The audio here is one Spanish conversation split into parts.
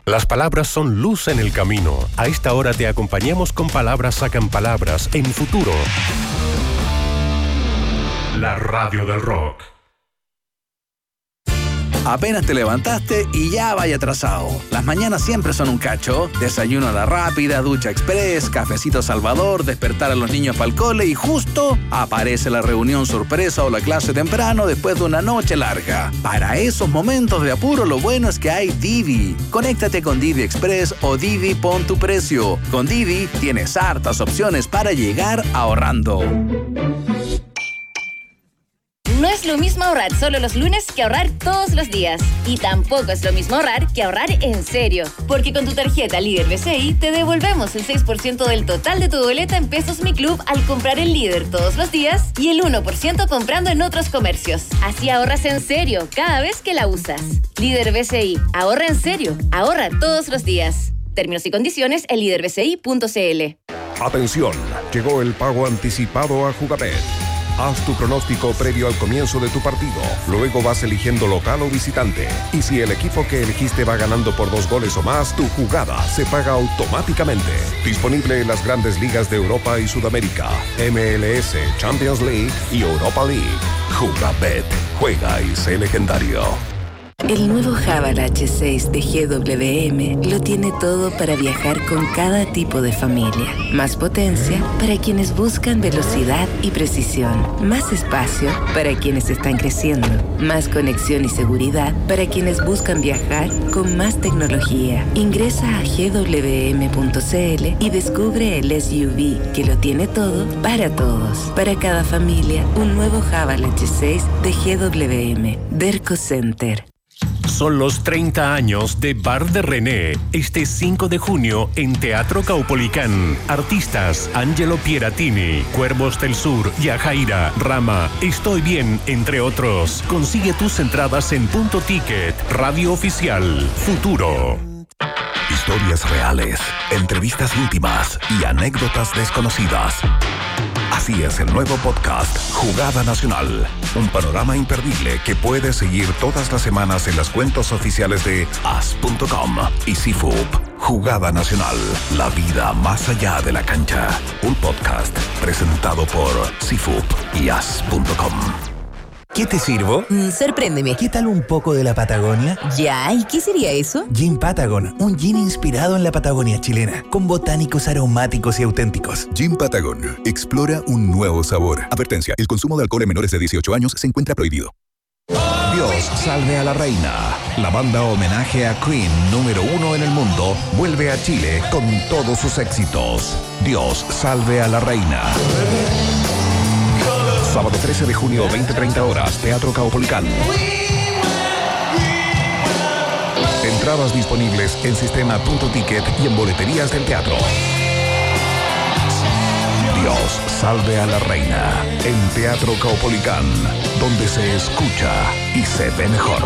Las palabras son luz en el camino. A esta hora te acompañamos con Palabras Sacan Palabras en Futuro. La radio del rock. Apenas te levantaste y ya vaya atrasado. Las mañanas siempre son un cacho. Desayuno a la rápida, ducha express, cafecito Salvador, despertar a los niños para el cole y justo aparece la reunión sorpresa o la clase temprano después de una noche larga. Para esos momentos de apuro, lo bueno es que hay Didi. Conéctate con Didi Express o Didi Pon tu Precio. Con Didi tienes hartas opciones para llegar ahorrando. No es lo mismo ahorrar solo los lunes que ahorrar todos los días. Y tampoco es lo mismo ahorrar que ahorrar en serio. Porque con tu tarjeta Líder BCI te devolvemos el 6% del total de tu boleta en Pesos Mi Club al comprar en Líder todos los días y el 1% comprando en otros comercios. Así ahorras en serio cada vez que la usas. Líder BCI. Ahorra en serio. Ahorra todos los días. Términos y condiciones en liderbci.cl. Atención, llegó el pago anticipado a Jugabet. Haz tu pronóstico previo al comienzo de tu partido. Luego vas eligiendo local o visitante. Y si el equipo que elegiste va ganando por 2 goles o más, tu jugada se paga automáticamente. Disponible en las grandes ligas de Europa y Sudamérica, MLS, Champions League y Europa League. Jugabet. Juega y sé legendario. El nuevo Haval H6 de GWM lo tiene todo para viajar con cada tipo de familia. Más potencia para quienes buscan velocidad y precisión. Más espacio para quienes están creciendo. Más conexión y seguridad para quienes buscan viajar con más tecnología. Ingresa a gwm.cl y descubre el SUV que lo tiene todo para todos. Para cada familia, un nuevo Haval H6 de GWM. Derco Center. Son los 30 años de Bar de René. Este 5 de junio en Teatro Caupolicán. Artistas: Angelo Pieratini, Cuervos del Sur, Yajaira, Rama, Estoy Bien, entre otros. Consigue tus entradas en Punto Ticket. Radio Oficial. Futuro. Historias reales, entrevistas íntimas y anécdotas desconocidas. Así es el nuevo podcast Jugada Nacional. Un panorama imperdible que puedes seguir todas las semanas en las cuentas oficiales de as.com y CIFUP. Jugada Nacional. La vida más allá de la cancha. Un podcast presentado por CIFUP y as.com. ¿Qué te sirvo? Sorpréndeme. ¿Qué tal un poco de la Patagonia? Ya, ¿y qué sería eso? Gin Patagon, un gin inspirado en la Patagonia chilena, con botánicos aromáticos y auténticos. Gin Patagon, explora un nuevo sabor. Advertencia, el consumo de alcohol en menores de 18 años se encuentra prohibido. Dios salve a la reina. La banda homenaje a Queen número 1 en el mundo vuelve a Chile con todos sus éxitos. Dios salve a la reina. Sábado 13 de junio, 20:30 horas, Teatro Caupolicán. Entradas disponibles en sistema Punto Ticket y en boleterías del teatro. Dios salve a la reina. En Teatro Caupolicán, donde se escucha y se ve mejor.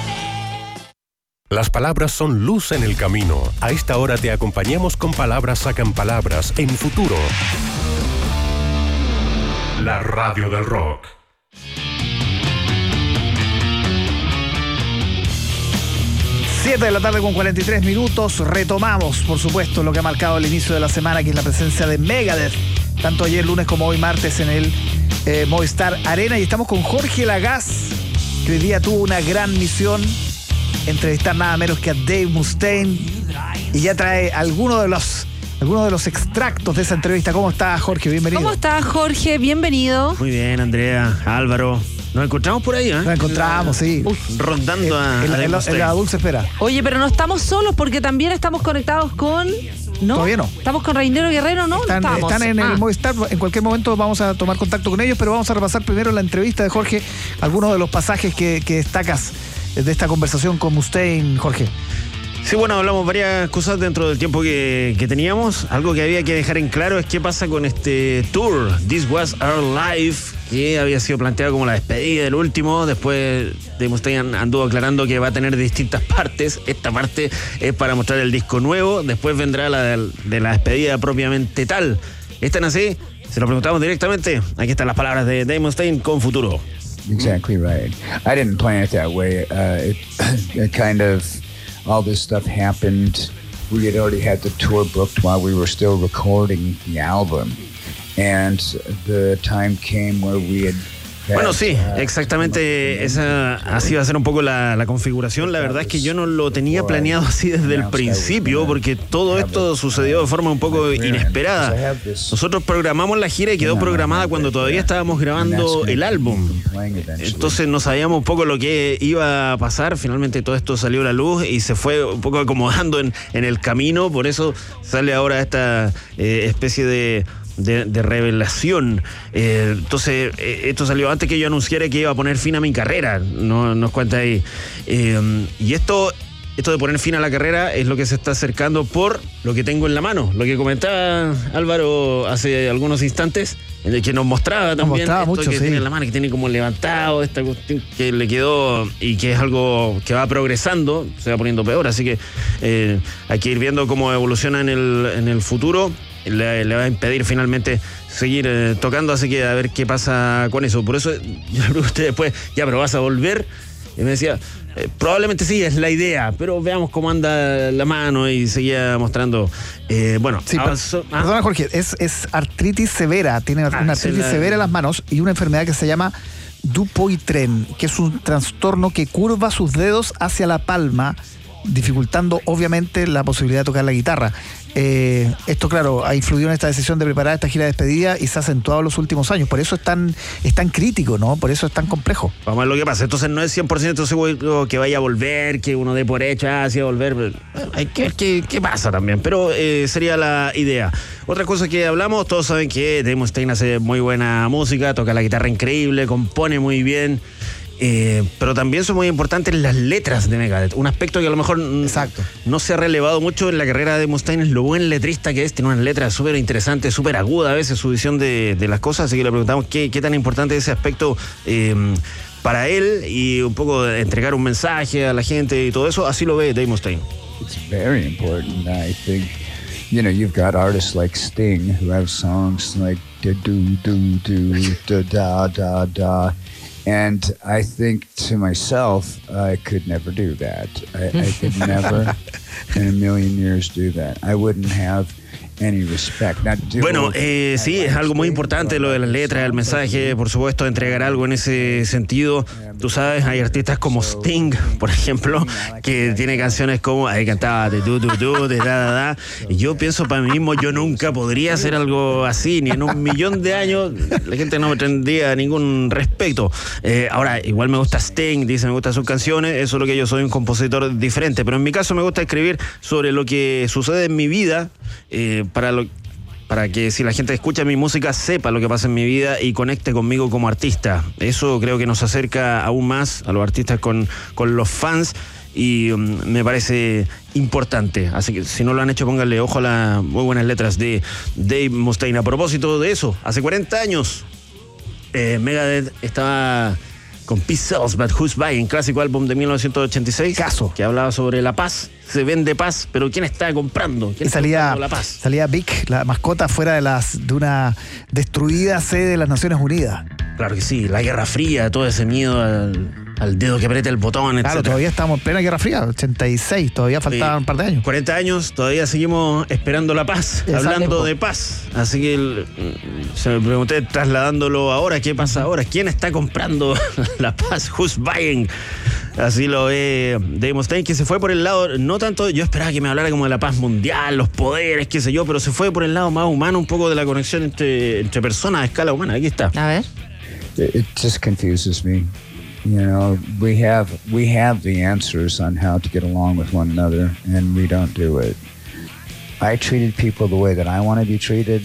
Las palabras son luz en el camino. A esta hora te acompañamos con Palabras Sacan Palabras en Futuro. La radio del rock. Siete de la tarde con 43 minutos. Retomamos, por supuesto, lo que ha marcado el inicio de la semana, que es la presencia de Megadeth, tanto ayer lunes como hoy martes en el Movistar Arena. Y estamos con Jorge Lagaz, que hoy día tuvo una gran misión: entrevistar nada menos que a Dave Mustaine. Y ya trae algunos de los extractos de esa entrevista. ¿Cómo está, Jorge? Bienvenido. ¿Cómo está, Jorge? Bienvenido. Muy bien, Andrea, Álvaro. Nos encontramos por ahí, ¿eh? Nos encontramos, sí. Rondando en la dulce espera. Oye, pero no estamos solos porque también estamos conectados con... ¿No? Todavía no. ¿Estamos con Reinero Guerrero? No, están en el Movistar. En cualquier momento vamos a tomar contacto con ellos, pero vamos a repasar primero la entrevista de Jorge, algunos de los pasajes que destacas de esta conversación con Mustaine, Jorge. Sí, bueno, hablamos varias cosas dentro del tiempo que teníamos. Algo que había que dejar en claro es qué pasa con este tour, This Was Our Life, que había sido planteado como la despedida del último. Después de Mustaine anduvo aclarando que va a tener distintas partes. Esta parte es para mostrar el disco nuevo. Después vendrá la de la despedida propiamente tal. ¿Están así? Se lo preguntamos directamente. Aquí están las palabras de Dave Mustaine con Futuro. Exactly right. I didn't plan it that way. It kind of... all this stuff happened. We had already had the tour booked while we were still recording the album. And the time came where we had... Bueno, sí, exactamente esa así va a ser un poco la configuración. La verdad es que yo no lo tenía planeado así desde el principio, porque todo esto sucedió de forma un poco inesperada. Nosotros programamos la gira y quedó programada cuando todavía estábamos grabando el álbum. Entonces no sabíamos un poco lo que iba a pasar. Finalmente todo esto salió a la luz y se fue un poco acomodando en el camino. Por eso sale ahora esta especie de revelación. Entonces esto salió antes que yo anunciara que iba a poner fin a mi carrera, no nos cuenta ahí. Y esto de poner fin a la carrera es lo que se está acercando por lo que tengo en la mano, lo que comentaba Álvaro hace algunos instantes, en el que nos mostraba también esto mucho, que tiene en la mano, que tiene como levantado esta cuestión que le quedó y que es algo que va progresando, se va poniendo peor, así que hay que ir viendo cómo evoluciona en el futuro. Le va a impedir finalmente seguir tocando, así que a ver qué pasa con eso. Por eso yo le pregunté después, ya, pero ¿vas a volver? Y me decía, probablemente sí, es la idea, pero veamos cómo anda la mano, y seguía mostrando. Bueno, sí, perdona, Jorge, es artritis severa, tiene una artritis severa en las manos y una enfermedad que se llama Dupuytren, que es un trastorno que curva sus dedos hacia la palma, dificultando obviamente la posibilidad de tocar la guitarra. Esto, claro, ha influido en esta decisión de preparar esta gira de despedida y se ha acentuado en los últimos años. Por eso es tan crítico, ¿no? Por eso es tan complejo. Vamos a ver lo que pasa. Entonces no es 100% seguro que vaya a volver, que uno dé por hecho hacia volver. Hay que ver qué pasa también, pero sería la idea. Otra cosa que hablamos, todos saben que Dave Mustaine hace muy buena música, toca la guitarra increíble, compone muy bien. Pero también son muy importantes las letras de Megadeth. Un aspecto que a lo mejor no se ha relevado mucho en la carrera de Mustaine es lo buen letrista que es. Tiene una letra súper interesante, súper aguda a veces su visión de las cosas. Así que le preguntamos qué tan importante es ese aspecto para él, y un poco de entregar un mensaje a la gente y todo eso. Así lo ve Dave Mustaine. It's very important, I think. You know, you've got artists like Sting who have songs like do do do da da da da. And I think to myself, I could never do that. I could never in a million years do that. I wouldn't have any respect. Bueno, sí, es algo muy importante lo de las letras, el mensaje, por supuesto, entregar algo en ese sentido. Tú sabes, hay artistas como Sting, por ejemplo, que tiene canciones como, ahí cantaba de du, de da. Y yo pienso para mí mismo, yo nunca podría hacer algo así, ni en un millón de años la gente no me tendría ningún respeto. Ahora, igual me gusta Sting, dice, me gustan sus canciones, eso es lo que yo soy, un compositor diferente, pero en mi caso me gusta escribir sobre lo que sucede en mi vida, para que si la gente escucha mi música sepa lo que pasa en mi vida y conecte conmigo como artista. Eso creo que nos acerca aún más a los artistas con los fans, y me parece importante. Así que si no lo han hecho, pónganle ojo a las muy buenas letras de Dave Mustaine. A propósito de eso, hace 40 años Megadeth estaba con Peace Sells But Who's Buying, clásico álbum de 1986, que hablaba sobre la paz. Se vende paz, pero ¿quién está comprando? ¿Quién está comprando la paz? Salía Vic, la mascota, fuera de una destruida sede de las Naciones Unidas. Claro que sí, la Guerra Fría, todo ese miedo al dedo que aprieta el botón, etc. Claro, todavía estamos en plena Guerra Fría, 86, todavía faltaban un par de años. 40 años, todavía seguimos esperando la paz, hablando de paz. Así que se me pregunté, trasladándolo ahora, ¿qué pasa ahora? ¿Quién está comprando la paz? Who's buying? Así lo ve Dave Mustaine, que se fue por el lado, no tanto, yo esperaba que me hablara como de la paz mundial, los poderes, qué sé yo, pero se fue por el lado más humano, un poco de la conexión entre personas a escala humana. Aquí está. A ver. It just confuses me. You know, we have the answers on how to get along with one another, and we don't do it. I treated people the way that I want to be treated.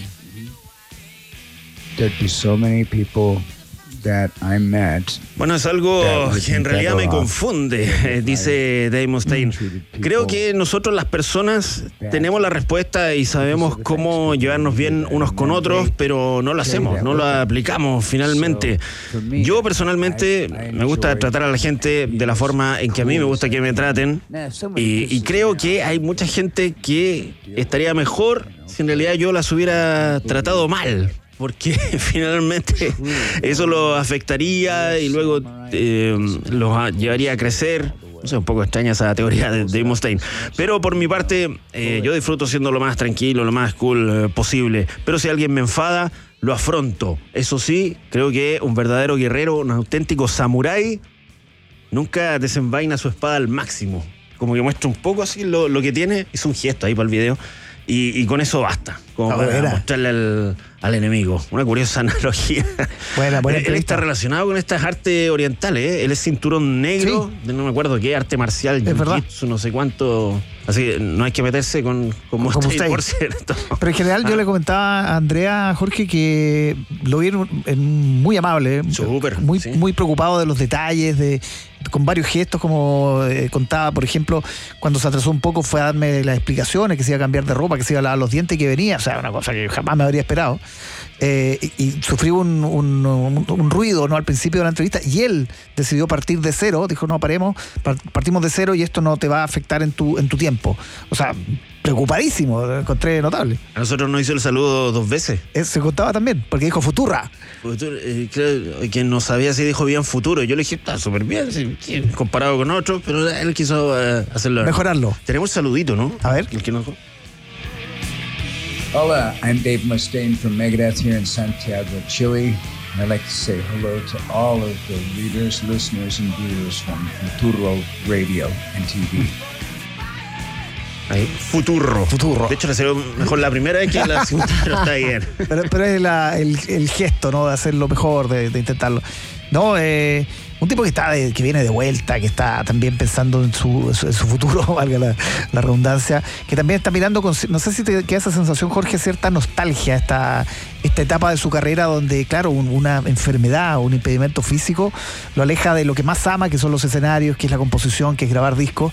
There'd be so many people that I met. Bueno, es algo que en realidad me confunde, dice Dave Mustaine. Creo que nosotros las personas tenemos la respuesta y sabemos cómo llevarnos bien unos con otros, pero no lo hacemos, no lo aplicamos finalmente. Yo personalmente me gusta tratar a la gente de la forma en que a mí me gusta que me traten, y creo que hay mucha gente que estaría mejor si en realidad yo las hubiera tratado mal, porque finalmente eso lo afectaría y luego los llevaría a crecer. No sé, un poco extraña esa teoría de Dave Mustaine. Pero por mi parte, yo disfruto siendo lo más tranquilo, lo más cool posible. Pero si alguien me enfada, lo afronto. Eso sí, creo que un verdadero guerrero, un auténtico samurái, nunca desenvaina su espada al máximo. Como que muestra un poco así lo que tiene. Hizo un gesto ahí para el video. Y con eso basta. Como para mostrarle al enemigo. Una curiosa analogía. Buena Él está relacionado con estas artes orientales. Él es cinturón negro. Sí. No me acuerdo qué arte marcial. Jiu-jitsu, no sé cuánto. Así que no hay que meterse con Mustaine, por cierto. Pero en general yo le comentaba a Andrea, Jorge, que lo vi muy amable. Súper. Muy preocupado de los detalles, con varios gestos, como contaba, por ejemplo, cuando se atrasó un poco fue a darme las explicaciones, que se iba a cambiar de ropa, que se iba a lavar los dientes y que venía. O sea, una cosa que jamás me habría esperado. Y sufrí un ruido, ¿no?, al principio de la entrevista, y él decidió partir de cero. Dijo, no, partimos de cero y esto no te va a afectar en tu tiempo. O sea, preocupadísimo, lo encontré notable. A nosotros nos hizo el saludo 2 veces. Se contaba también, porque dijo Futurra. Creo que no sabía si dijo bien futuro. Yo le dije, está súper bien, comparado con otros, pero él quiso hacerlo. Mejorarlo. Tenemos un saludito, ¿no? A ver. El que nos... Hola, I'm Dave Mustaine from Megadeth here in Santiago, Chile. I'd like to say hello to all of the readers, listeners, and viewers from Futuro Radio and TV. Ahí, Futuro. De hecho, le salió mejor la primera vez que la segunda, pero está bien. Pero es el gesto, ¿no?, de hacerlo mejor, de intentarlo. No, un tipo que viene de vuelta, que está también pensando en su futuro, valga la redundancia, que también está mirando no sé si te queda esa sensación, Jorge, cierta nostalgia, esta etapa de su carrera donde, claro, una enfermedad o un impedimento físico lo aleja de lo que más ama, que son los escenarios, que es la composición, que es grabar discos,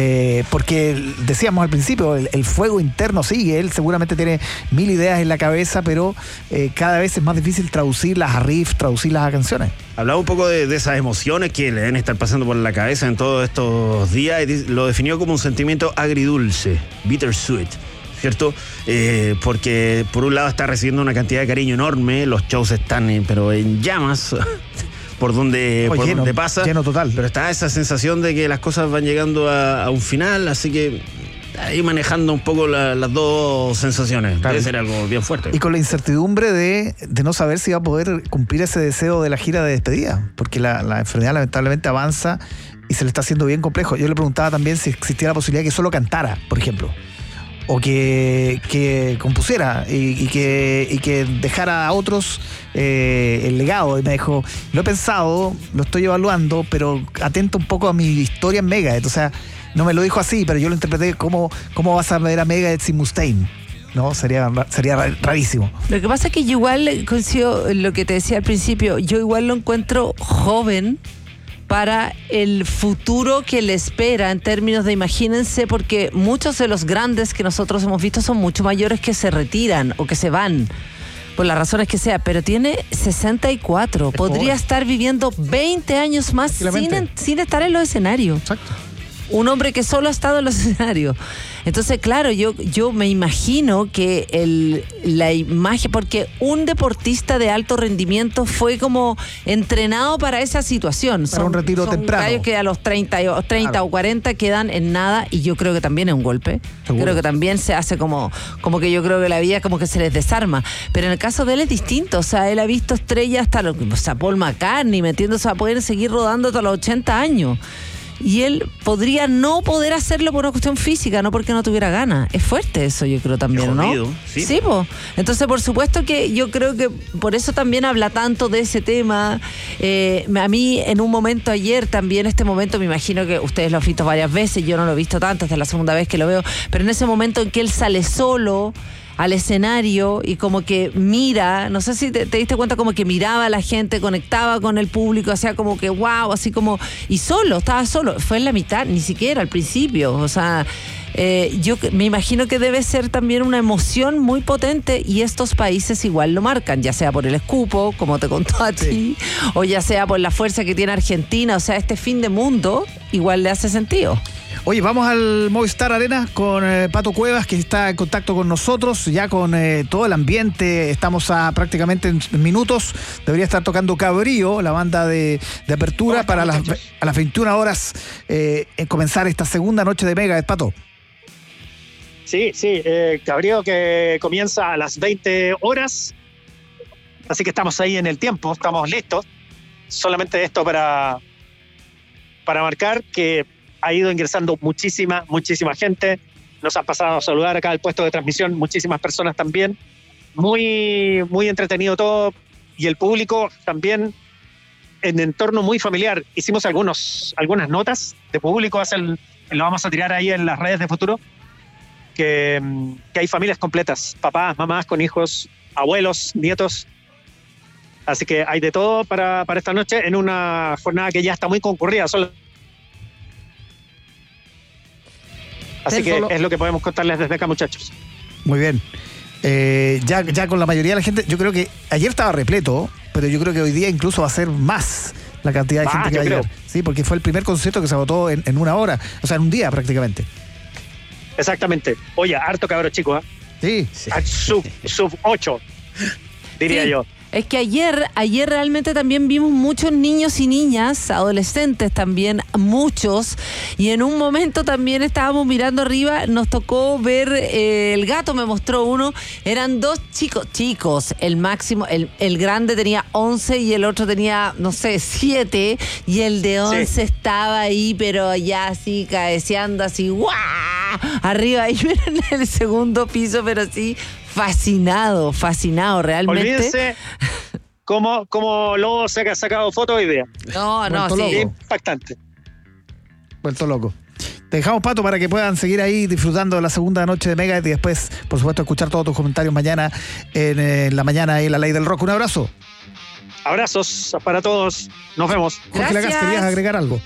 porque decíamos al principio, el fuego interno sigue, él seguramente tiene 1000 ideas en la cabeza, pero cada vez es más difícil traducirlas a riff, traducirlas a canciones. Hablaba un poco de esas emociones que le deben estar pasando por la cabeza en todos estos días, y lo definió como un sentimiento agridulce, bittersweet, ¿cierto? Porque por un lado está recibiendo una cantidad de cariño enorme, los shows están pero en llamas por donde pasa, lleno total. Pero está esa sensación de que las cosas van llegando a un final, así que ahí manejando un poco las dos sensaciones. Claro. Debe ser algo bien fuerte. Y con la incertidumbre de no saber si va a poder cumplir ese deseo de la gira de despedida, porque la enfermedad lamentablemente avanza y se le está haciendo bien complejo. Yo le preguntaba también si existía la posibilidad que solo cantara, por ejemplo, o que compusiera y que dejara a otros el legado. Y me dijo, lo he pensado, lo estoy evaluando, pero atento un poco a mi historia en Megadeth. O sea, no me lo dijo así, pero yo lo interpreté como ¿cómo vas a ver a Megadeth sin Mustaine? ¿No? Sería rarísimo. Lo que pasa es que yo igual coincido en lo que te decía al principio, yo igual lo encuentro joven para el futuro que le espera en términos de, imagínense, porque muchos de los grandes que nosotros hemos visto son mucho mayores que se retiran o que se van, por las razones que sea, pero tiene 64, podría estar viviendo 20 años más sin estar en los escenarios. Exacto. Un hombre que solo ha estado en los escenarios. Entonces, claro, yo me imagino que la imagen, porque un deportista de alto rendimiento fue como entrenado para esa situación. Para un retiro temprano. Gallos que a los 30 claro, o 40 quedan en nada, y yo creo que también es un golpe. ¿Seguro? Creo que también se hace como que yo creo que la vida como que se les desarma. Pero en el caso de él es distinto. O sea, él ha visto estrellas hasta Paul McCartney metiéndose a poder seguir rodando hasta los 80 años. Y él podría no poder hacerlo por una cuestión física, no porque no tuviera ganas. Es fuerte eso, yo creo también, ¿no? Sí, pues. Entonces, por supuesto que yo creo que por eso también habla tanto de ese tema. A mí, en un momento ayer, también este momento, me imagino que ustedes lo han visto varias veces, yo no lo he visto tanto, esta es la segunda vez que lo veo, pero en ese momento en que él sale solo al escenario y como que mira, no sé si te diste cuenta, como que miraba a la gente, conectaba con el público, hacía como que wow, así como, y estaba solo, fue en la mitad, ni siquiera al principio, o sea, yo me imagino que debe ser también una emoción muy potente, y estos países igual lo marcan, ya sea por el escupo, como te contó a ti, o ya sea por la fuerza que tiene Argentina, o sea, este fin de mundo igual le hace sentido. Oye, vamos al Movistar Arena con Pato Cuevas, que está en contacto con nosotros, ya con todo el ambiente. Estamos a prácticamente en minutos. Debería estar tocando Cabrío, la banda de apertura, para a las 21 horas comenzar esta segunda noche de Megadeth, Pato. Sí, Cabrío que comienza a las 20 horas. Así que estamos ahí en el tiempo, estamos listos. Solamente esto para marcar que ha ido ingresando muchísima gente. Nos han pasado a saludar acá al puesto de transmisión, muchísimas personas también. Muy, muy entretenido todo. Y el público también en entorno muy familiar. Hicimos algunas notas de público, lo vamos a tirar ahí en las redes de Futuro, que hay familias completas, papás, mamás con hijos, abuelos, nietos. Así que hay de todo para esta noche en una jornada que ya está muy concurrida. Así que es lo que podemos contarles desde acá, muchachos. Muy bien. Ya con la mayoría de la gente, yo creo que ayer estaba repleto, pero yo creo que hoy día incluso va a ser más la cantidad de gente que va a llegar. Sí, porque fue el primer concierto que se agotó en una hora, o sea, en un día prácticamente. Exactamente. Oye, harto cabro chico, Sí. Sub 8, diría yo. Es que ayer realmente también vimos muchos niños y niñas, adolescentes también, muchos, y en un momento también estábamos mirando arriba, nos tocó ver, el gato me mostró uno, eran dos chicos, el máximo, el grande tenía 11 y el otro tenía, no sé, 7, y el de 11 estaba ahí, pero ya así, cabeceando así, ¡guau! Arriba ahí en el segundo piso, pero sí, fascinado realmente. Olvídense cómo Lobo se ha sacado fotos hoy día. No, sí. Impactante. Vuelto loco. Te dejamos, Pato, para que puedan seguir ahí disfrutando de la segunda noche de Megadeth y después, por supuesto, escuchar todos tus comentarios mañana en la mañana en La Ley del Rock. Un abrazo. Abrazos para todos. Nos vemos. Jorge Lagas, ¿querías agregar algo?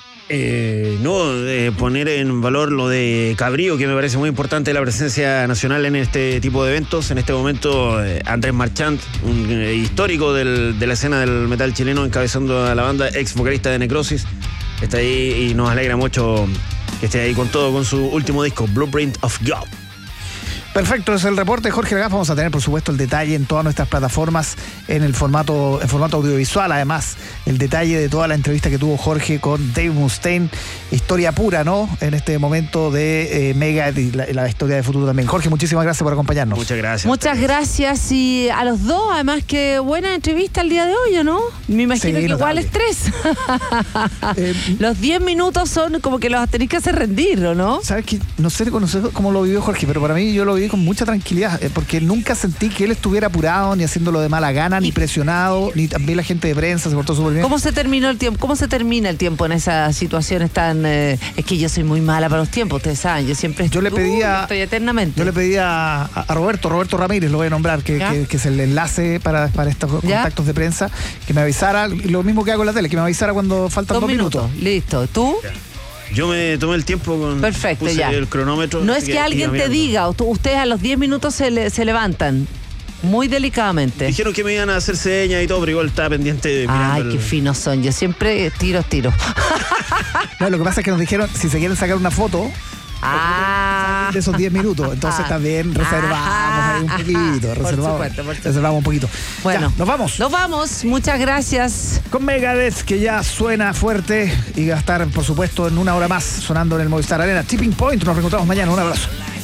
Poner en valor lo de Cabrío, que me parece muy importante la presencia nacional en este tipo de eventos. En este momento, Andrés Marchand, un histórico de la escena del metal chileno, encabezando a la banda, ex vocalista de Necrosis, está ahí y nos alegra mucho que esté ahí con todo, con su último disco, Blueprint of God. Perfecto, es el reporte de Jorge Lagas. Vamos a tener, por supuesto, el detalle en todas nuestras plataformas en formato audiovisual. Además, el detalle de toda la entrevista que tuvo Jorge con Dave Mustaine. Historia pura, ¿no? En este momento de Megadeth y la historia de futuro también. Jorge, muchísimas gracias por acompañarnos. Muchas gracias. Muchas gracias, y a los dos, además, qué buena entrevista el día de hoy, ¿no? Me imagino que igual es 3. Los 10 minutos son como que los tenés que hacer rendir, ¿no? ¿Sabes qué? No sé cómo lo vivió Jorge, pero para mí yo lo viví con mucha tranquilidad, porque nunca sentí que él estuviera apurado, ni haciéndolo de mala gana, ni presionado, ni también la gente de prensa se portó súper bien. ¿Cómo se terminó el tiempo? ¿Cómo se termina el tiempo en esas situaciones tan... es que yo soy muy mala para los tiempos, ustedes saben, yo siempre estoy eternamente. Yo le pedía a Roberto Ramírez, lo voy a nombrar, que es el enlace para estos contactos de prensa, que me avisara, lo mismo que hago en la tele, que me avisara cuando faltan 2 minutos. Listo, ¿tú? Yo me tomé el tiempo con el cronómetro. No es que alguien te diga, ustedes a los 10 minutos se levantan muy delicadamente. Dijeron que me iban a hacer señas y todo, pero igual estaba pendiente de mirar. Ay, qué finos son. Yo siempre tiro. No, lo que pasa es que nos dijeron, si se quieren sacar una foto de esos 10 minutos, entonces también reservamos ahí un poquito. Reservamos un poquito. Bueno, ya, nos vamos. Muchas gracias. Con Megadeth, que ya suena fuerte y va a estar, por supuesto, en una hora más sonando en el Movistar Arena. Tipping Point, nos reencontramos mañana. Un abrazo.